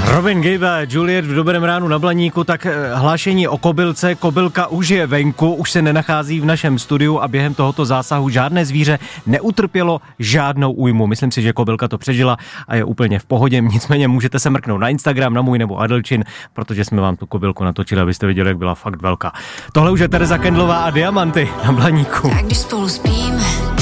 Robin Gibb a Juliet v Dobrém ránu na Blaníku, tak hlášení o kobylce. Kobylka už je venku, už se nenachází v našem studiu a během tohoto zásahu žádné zvíře neutrpělo žádnou újmu. Myslím si, že kobylka to přežila a je úplně v pohodě. Nicméně můžete se mrknout na Instagram, na můj nebo Adelčin, protože jsme vám tu kobylku natočili, abyste viděli, jak byla fakt velká. Tohle už je Tereza Kendlová a Diamanty na Blaníku. Tak když spolu spíme,